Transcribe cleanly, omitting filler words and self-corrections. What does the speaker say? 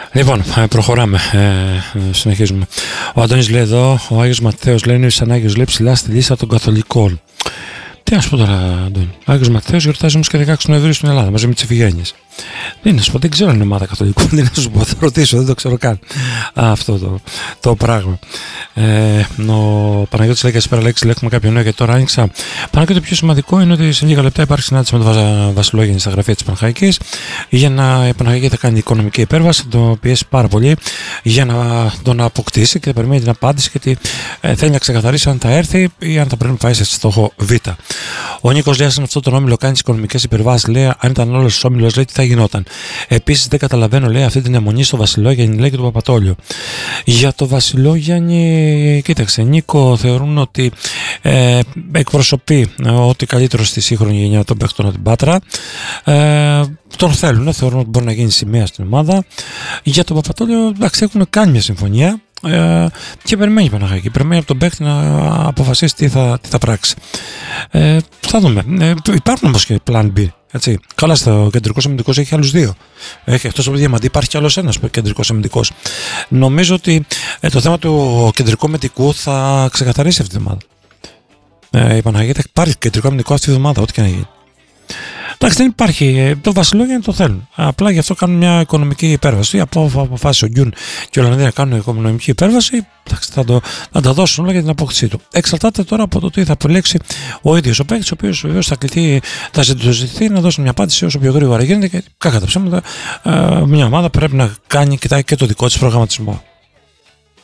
Λοιπόν, προχωράμε. Συνεχίζουμε. Ο Αντώνης λέει εδώ, ο Άγιος Ματθαίος λέει, είναι ο Άγιος λέει ψηλά στη λίστα των Καθολικών. Τι να σου πω τώρα, Αντώνη. Ο Άγιος Ματθαίος γιορτάζει όμως και 16 Νοεμβρίου στην Ελλάδα μαζί με τις Ιφηγένειες. Δεν ξέρω αν είναι ομάδα καθολικού, δεν να σου πω, θα ρωτήσω, δεν το ξέρω καν αυτό το πράγμα. Ο Παναγιώτης λέει καλησπέρα Λέξη, λέει έχουμε κάποιο νέο και τώρα άνοιξα. Παναγιώτη, το πιο σημαντικό είναι ότι σε λίγα λεπτά υπάρχει συνάντηση με τον Βασιλόγεννη στα γραφεία της Παναχαϊκής για να η Παναχαϊκή θα κάνει οικονομική υπέρβαση, το πιέσει πάρα πολύ για να τον αποκτήσει και θα περιμένει την απάντηση γιατί θέλει να ξεκαθαρίσει αν θα έρθει ή αν θα πρέπει να πάει σε στόχο Β. Ο Νίκος λέει σε αυτόν τον όμιλο κάνει τις οικονομικές υπερβάσεις, λέει αν ήταν όλος ο όμιλος, λέει τι θα γινόταν. Επίσης δεν καταλαβαίνω, λέει, αυτή την αιμονή στο Βασιλόγιαννη, λέει, και του Παπατόλιου. Για το Βασιλόγιαννη, κοίταξε, Νίκο, θεωρούν ότι εκπροσωπεί ό,τι καλύτερο στη σύγχρονη γενιά των παίχτων από την Πάτρα. Τον θέλουν, θεωρούν ότι μπορεί να γίνει σημαία στην ομάδα. Για τον Παπατόλιο, εντάξει, έχουν κάνει μια συμφωνία. Και περιμένει η Παναχαϊκή. Περιμένει από τον παίκτη να αποφασίσει τι θα πράξει. Θα δούμε. Υπάρχουν όμως και plan B. Έτσι. Καλά, στο κεντρικός αμυντικός έχει άλλους δύο. Εκτός από τη Διαμαντή υπάρχει κι άλλος ένας κεντρικός αμυντικός. Νομίζω ότι το θέμα του κεντρικού αμυντικού θα ξεκαθαρίσει αυτή τη εβδομάδα. Η Παναχαϊκή θα πάρει κεντρικό αμυντικό αυτή τη εβδομάδα, ό,τι και να γίνει. Εντάξει, δεν υπάρχει. Το Βασιλόγιαννη το θέλουν. Απλά γι' αυτό κάνουν μια οικονομική υπέρβαση. Αποφάσισε ο Γκιούν και ο Ολλανδία να κάνουν οικονομική υπέρβαση. Εντάξει, θα τα δώσουν όλα για την απόκτησή του. Εξαρτάται τώρα από το τι θα επιλέξει ο ίδιος ο παίκτης, ο οποίος βεβαίως θα ζητηθεί να δώσει μια απάντηση όσο πιο γρήγορα γίνεται. Και κακά τα ψέματα, μια ομάδα πρέπει να κάνει, κοιτάει και το δικό της προγραμματισμό.